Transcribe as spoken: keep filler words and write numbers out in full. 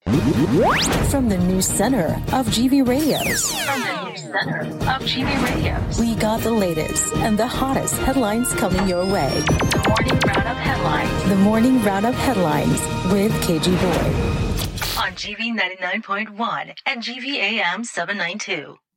From the news center of G V Radios. From the news center of G V Radios. We got the latest and the hottest headlines coming your way. The morning roundup headlines. The morning roundup headlines with K G Boyd. On G V ninety-nine point one and G V A M seven ninety-two.